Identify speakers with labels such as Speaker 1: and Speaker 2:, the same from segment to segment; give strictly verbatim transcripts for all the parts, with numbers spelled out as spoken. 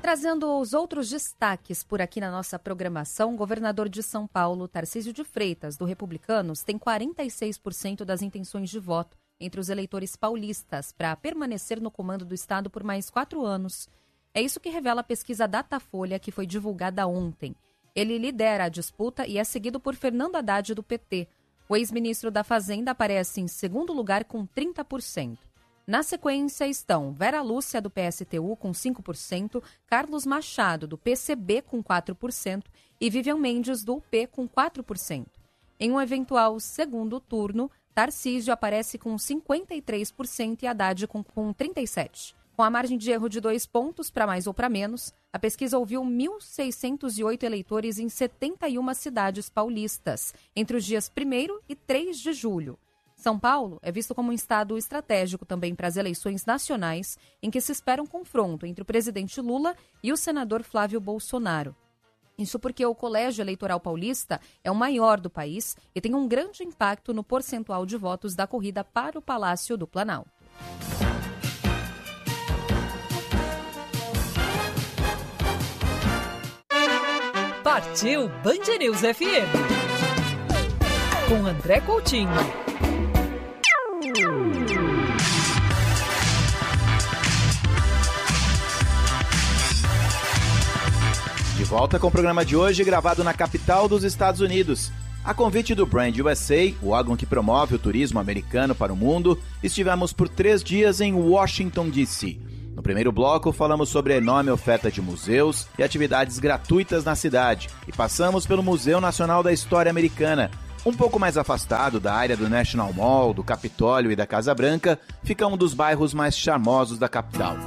Speaker 1: Trazendo os outros destaques por aqui na nossa programação, o governador de São Paulo, Tarcísio de Freitas, do Republicanos, tem quarenta e seis por cento das intenções de voto entre os eleitores paulistas para permanecer no comando do estado por mais quatro anos. É isso que revela a pesquisa Datafolha, que foi divulgada ontem. Ele lidera a disputa e é seguido por Fernando Haddad, do P T. O ex-ministro da Fazenda aparece em segundo lugar com trinta por cento. Na sequência estão Vera Lúcia, do P S T U, com cinco por cento, Carlos Machado, do P C B, com quatro por cento e Vivian Mendes, do U P, com quatro por cento. Em um eventual segundo turno, Tarcísio aparece com cinquenta e três por cento e Haddad com, com trinta e sete por cento. Com a margem de erro de dois pontos para mais ou para menos, a pesquisa ouviu mil seiscentos e oito eleitores em setenta e uma cidades paulistas, entre os dias primeiro e três de julho. São Paulo é visto como um estado estratégico também para as eleições nacionais, em que se espera um confronto entre o presidente Lula e o senador Flávio Bolsonaro. Isso porque o Colégio Eleitoral Paulista é o maior do país e tem um grande impacto no percentual de votos da corrida para o Palácio do Planalto.
Speaker 2: Partiu Band News F M. Com André Coutinho.
Speaker 3: De volta com o programa de hoje, gravado na capital dos Estados Unidos. A convite do Brand U S A, o órgão que promove o turismo americano para o mundo, estivemos por três dias em Washington, D C No primeiro bloco, falamos sobre a enorme oferta de museus e atividades gratuitas na cidade e passamos pelo Museu Nacional da História Americana. Um pouco mais afastado da área do National Mall, do Capitólio e da Casa Branca, fica um dos bairros mais charmosos da capital.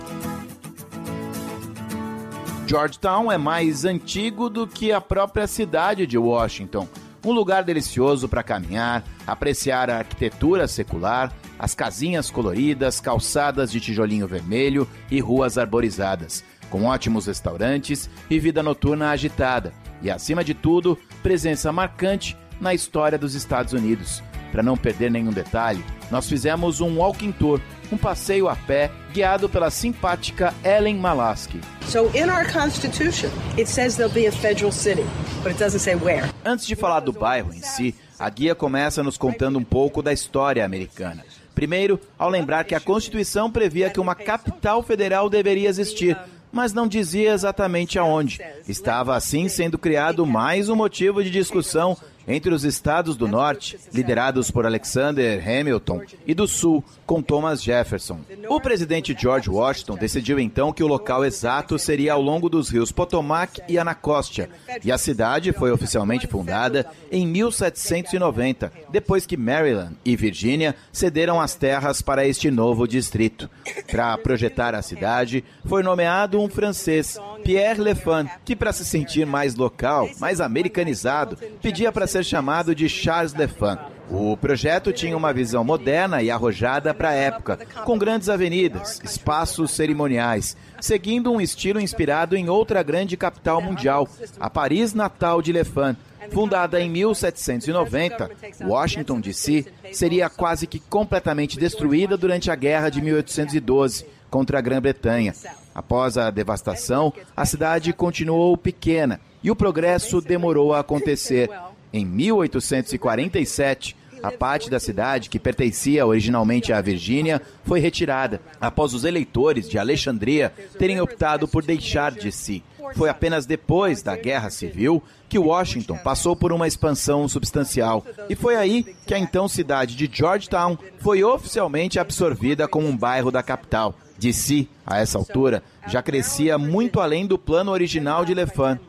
Speaker 3: Georgetown é mais antigo do que a própria cidade de Washington. Um lugar delicioso para caminhar, apreciar a arquitetura secular, as casinhas coloridas, calçadas de tijolinho vermelho e ruas arborizadas, com ótimos restaurantes e vida noturna agitada. E, acima de tudo, presença marcante na história dos Estados Unidos. Para não perder nenhum detalhe, nós fizemos um walking tour, um passeio a pé, guiado pela simpática Ellen Malasky.
Speaker 4: So in our Constitution, it says there'll be a federal city, but it doesn't say where.
Speaker 3: Antes de falar do bairro em si, a guia começa nos contando um pouco da história americana. Primeiro, ao lembrar que a Constituição previa que uma capital federal deveria existir, mas não dizia exatamente aonde. Estava assim sendo criado mais um motivo de discussão entre os estados do norte, liderados por Alexander Hamilton, e do sul, com Thomas Jefferson. O presidente George Washington decidiu então que o local exato seria ao longo dos rios Potomac e Anacostia, e a cidade foi oficialmente fundada em mil setecentos e noventa, depois que Maryland e Virgínia cederam as terras para este novo distrito. Para projetar a cidade, foi nomeado um francês, Pierre Lefan, que, para se sentir mais local, mais americanizado, pedia para ser chamado de Charles Lefan. O projeto tinha uma visão moderna e arrojada para a época, com grandes avenidas, espaços cerimoniais, seguindo um estilo inspirado em outra grande capital mundial, a Paris natal de Lefan. Fundada em mil setecentos e noventa, Washington, D C seria quase que completamente destruída durante a Guerra de mil oitocentos e doze contra a Grã-Bretanha. Após a devastação, a cidade continuou pequena e o progresso demorou a acontecer. Em mil oitocentos e quarenta e sete, a parte da cidade que pertencia originalmente à Virgínia foi retirada, após os eleitores de Alexandria terem optado por deixar D C. Foi apenas depois da Guerra Civil que Washington passou por uma expansão substancial. E foi aí que a então cidade de Georgetown foi oficialmente absorvida como um bairro da capital. D C, a essa altura, já crescia muito além do plano original de Lefan.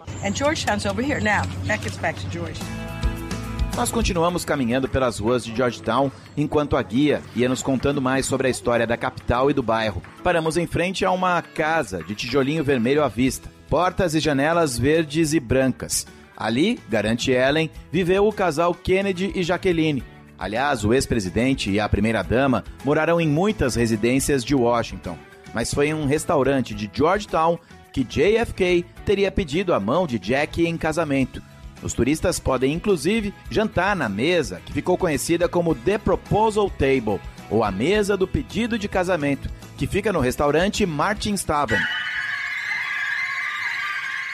Speaker 3: Nós continuamos caminhando pelas ruas de Georgetown, enquanto a guia ia nos contando mais sobre a história da capital e do bairro. Paramos em frente a uma casa de tijolinho vermelho à vista, portas e janelas verdes e brancas. Ali, garante Ellen, viveu o casal Kennedy e Jacqueline. Aliás, o ex-presidente e a primeira-dama moraram em muitas residências de Washington, mas foi em um restaurante de Georgetown que J F K teria pedido a mão de Jackie em casamento. Os turistas podem, inclusive, jantar na mesa que ficou conhecida como The Proposal Table, ou a mesa do pedido de casamento, que fica no restaurante Martin's Tavern.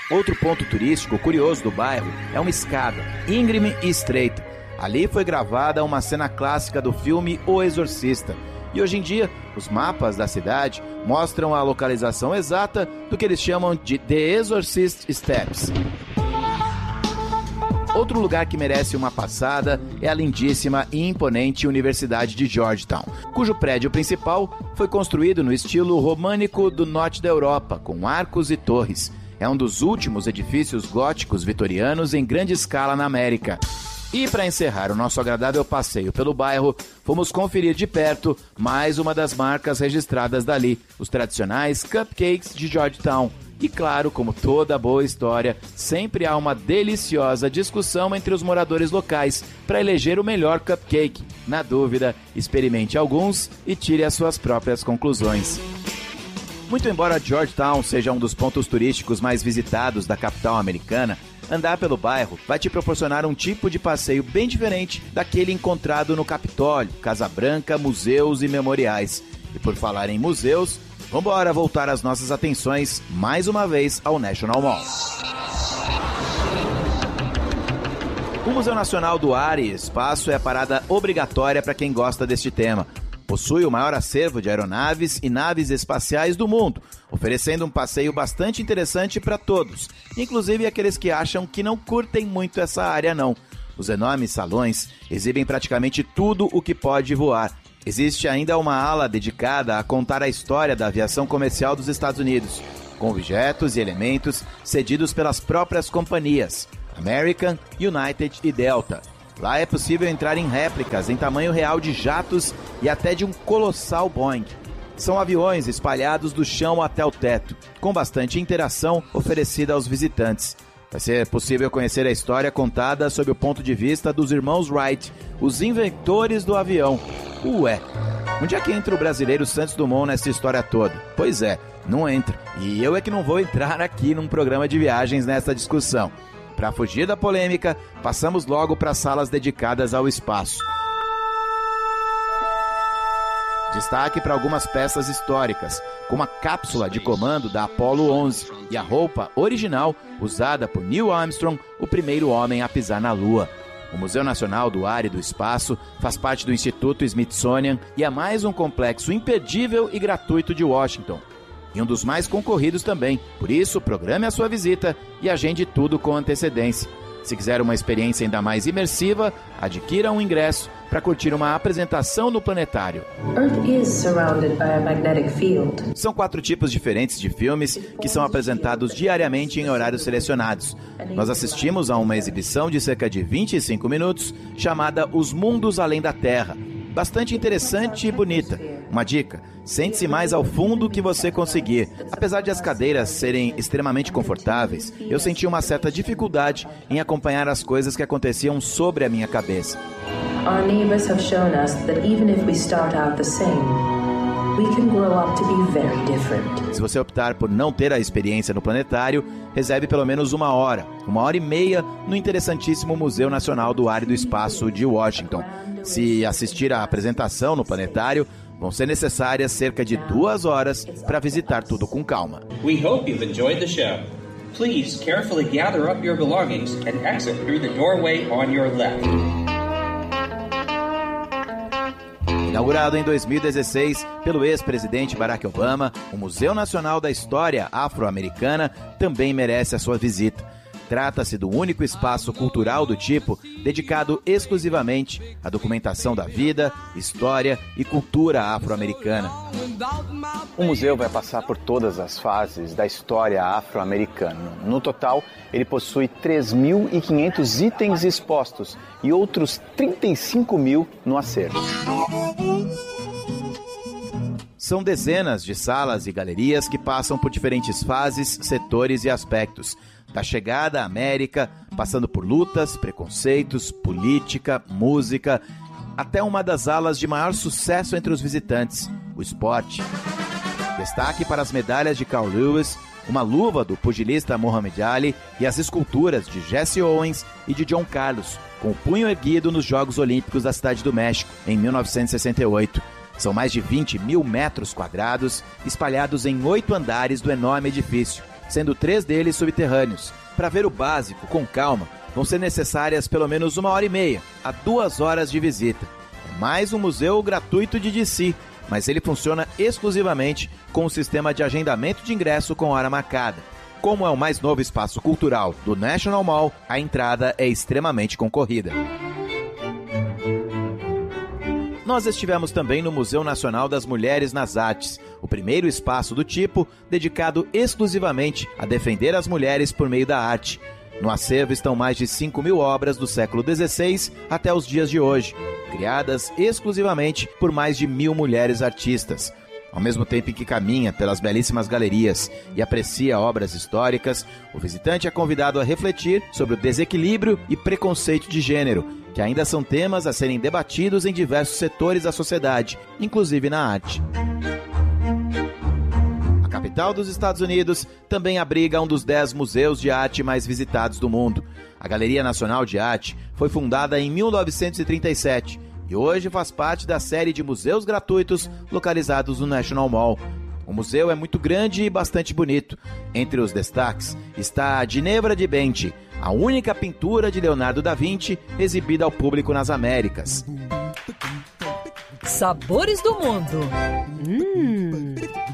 Speaker 3: Outro ponto turístico curioso do bairro é uma escada, íngreme e estreita. Ali foi gravada uma cena clássica do filme O Exorcista. E hoje em dia, os mapas da cidade mostram a localização exata do que eles chamam de The Exorcist Steps. Outro lugar que merece uma passada é a lindíssima e imponente Universidade de Georgetown, cujo prédio principal foi construído no estilo românico do norte da Europa, com arcos e torres. É um dos últimos edifícios góticos vitorianos em grande escala na América. E para encerrar o nosso agradável passeio pelo bairro, fomos conferir de perto mais uma das marcas registradas dali, os tradicionais cupcakes de Georgetown. E claro, como toda boa história, sempre há uma deliciosa discussão entre os moradores locais para eleger o melhor cupcake. Na dúvida, experimente alguns e tire as suas próprias conclusões. Muito embora Georgetown seja um dos pontos turísticos mais visitados da capital americana, andar pelo bairro vai te proporcionar um tipo de passeio bem diferente daquele encontrado no Capitólio, Casa Branca, museus e memoriais. E por falar em museus, vamos embora voltar as nossas atenções mais uma vez ao National Mall. O Museu Nacional do Ar e Espaço é a parada obrigatória para quem gosta deste tema. Possui o maior acervo de aeronaves e naves espaciais do mundo, oferecendo um passeio bastante interessante para todos, inclusive aqueles que acham que não curtem muito essa área não. Os enormes salões exibem praticamente tudo o que pode voar. Existe ainda uma ala dedicada a contar a história da aviação comercial dos Estados Unidos, com objetos e elementos cedidos pelas próprias companhias, American, United e Delta. Lá é possível entrar em réplicas em tamanho real de jatos e até de um colossal Boeing. São aviões espalhados do chão até o teto, com bastante interação oferecida aos visitantes. Vai ser possível conhecer a história contada sob o ponto de vista dos irmãos Wright, os inventores do avião. Ué, onde é que entra o brasileiro Santos Dumont nessa história toda? Pois é, não entra. E eu é que não vou entrar aqui num programa de viagens nessa discussão. Para fugir da polêmica, passamos logo para salas dedicadas ao espaço. Destaque para algumas peças históricas, como a cápsula de comando da Apollo onze e a roupa original usada por Neil Armstrong, o primeiro homem a pisar na Lua. O Museu Nacional do Ar e do Espaço faz parte do Instituto Smithsonian e é mais um complexo imperdível e gratuito de Washington. E um dos mais concorridos também. Por isso, programe a sua visita e agende tudo com antecedência. Se quiser uma experiência ainda mais imersiva, adquira um ingresso para curtir uma apresentação no planetário.
Speaker 5: Earth is surrounded by a magnetic field.
Speaker 3: São quatro tipos diferentes de filmes que são apresentados diariamente em horários selecionados. Nós assistimos a uma exibição de cerca de vinte e cinco minutos chamada Os Mundos Além da Terra. Bastante interessante e bonita. Uma dica, sente-se mais ao fundo que você conseguir. Apesar de as cadeiras serem extremamente confortáveis, eu senti uma certa dificuldade em acompanhar as coisas que aconteciam sobre a minha cabeça.
Speaker 5: Our neighbors have shown us that even if we start out the same, we can grow up to be very different.
Speaker 3: Se você optar por não ter a experiência no planetário, reserve pelo menos uma hora, uma hora e meia no interessantíssimo Museu Nacional do Ar e do Espaço de Washington. Se assistir à apresentação no planetário, vão ser necessárias cerca de duas horas para visitar tudo com calma.
Speaker 6: We hope you've enjoyed the show. Please carefully gather up your belongings and exit through the doorway on your left.
Speaker 3: Inaugurado em dois mil e dezesseis pelo ex-presidente Barack Obama, o Museu Nacional da História Afro-Americana também merece a sua visita. Trata-se do único espaço cultural do tipo dedicado exclusivamente à documentação da vida, história e cultura afro-americana.
Speaker 7: O museu vai passar por todas as fases da história afro-americana. No total, ele possui três mil e quinhentos itens expostos e outros trinta e cinco mil no acervo.
Speaker 3: São dezenas de salas e galerias que passam por diferentes fases, setores e aspectos. Da chegada à América, passando por lutas, preconceitos, política, música, até uma das alas de maior sucesso entre os visitantes, o esporte. Destaque para as medalhas de Carl Lewis, uma luva do pugilista Muhammad Ali e as esculturas de Jesse Owens e de John Carlos, com o punho erguido nos Jogos Olímpicos da Cidade do México, em mil novecentos e sessenta e oito. São mais de vinte mil metros quadrados, espalhados em oito andares do enorme edifício. sendo três deles subterrâneos. Para ver o básico com calma, vão ser necessárias pelo menos uma hora e meia a duas horas de visita. É mais um museu gratuito de D C, mas ele funciona exclusivamente com o sistema de agendamento de ingresso com hora marcada. Como é o mais novo espaço cultural do National Mall, a entrada é extremamente concorrida. Nós estivemos também no Museu Nacional das Mulheres nas Artes, o primeiro espaço do tipo dedicado exclusivamente a defender as mulheres por meio da arte. No acervo estão mais de cinco mil obras do século dezesseis até os dias de hoje, criadas exclusivamente por mais de mil mulheres artistas. Ao mesmo tempo em que caminha pelas belíssimas galerias e aprecia obras históricas, o visitante é convidado a refletir sobre o desequilíbrio e preconceito de gênero, que ainda são temas a serem debatidos em diversos setores da sociedade, inclusive na arte. A capital dos Estados Unidos também abriga um dos dez museus de arte mais visitados do mundo. A Galeria Nacional de Arte foi fundada em mil novecentos e trinta e sete e hoje faz parte da série de museus gratuitos localizados no National Mall. O museu é muito grande e bastante bonito. Entre os destaques está a Ginevra de Benci, a única pintura de Leonardo da Vinci exibida ao público nas Américas.
Speaker 2: Sabores do mundo.
Speaker 1: Hum.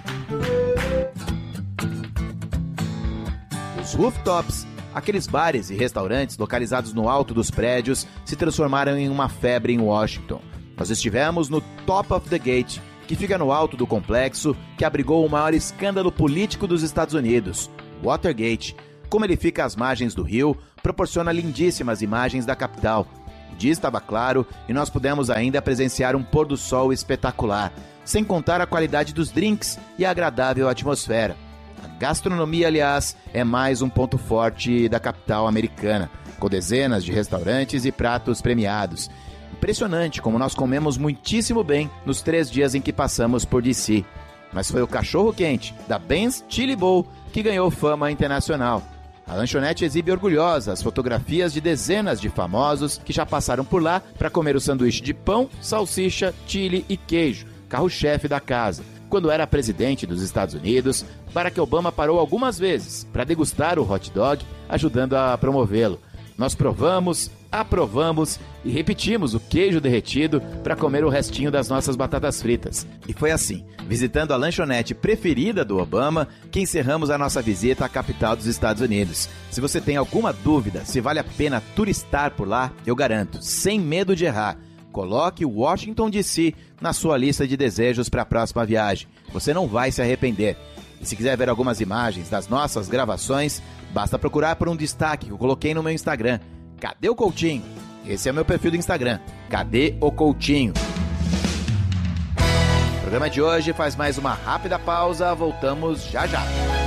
Speaker 3: Os rooftops, aqueles bares e restaurantes localizados no alto dos prédios, se transformaram em uma febre em Washington. Nós estivemos no Top of the Gate, que fica no alto do complexo que abrigou o maior escândalo político dos Estados Unidos, Watergate. Como ele fica às margens do rio, proporciona lindíssimas imagens da capital. O dia estava claro e nós pudemos ainda presenciar um pôr do sol espetacular, sem contar a qualidade dos drinks e a agradável atmosfera. A gastronomia, aliás, é mais um ponto forte da capital americana, com dezenas de restaurantes e pratos premiados. Impressionante como nós comemos muitíssimo bem nos três dias em que passamos por D C. Mas foi o cachorro-quente da Ben's Chili Bowl que ganhou fama internacional. A lanchonete exibe orgulhosa as fotografias de dezenas de famosos que já passaram por lá para comer o sanduíche de pão, salsicha, chili e queijo, carro-chefe da casa. Quando era presidente dos Estados Unidos, Barack Obama parou algumas vezes para degustar o hot dog, ajudando a promovê-lo. Nós provamos, aprovamos e repetimos o queijo derretido para comer o restinho das nossas batatas fritas. E foi assim, visitando a lanchonete preferida do Obama, que encerramos a nossa visita à capital dos Estados Unidos. Se você tem alguma dúvida se vale a pena turistar por lá, eu garanto, sem medo de errar, coloque Washington D C na sua lista de desejos para a próxima viagem. Você não vai se arrepender. E se quiser ver algumas imagens das nossas gravações, basta procurar por um destaque que eu coloquei no meu Instagram. Cadê o Coutinho? Esse é o meu perfil do Instagram. Cadê o Coutinho? O programa de hoje faz mais uma rápida pausa. Voltamos já já.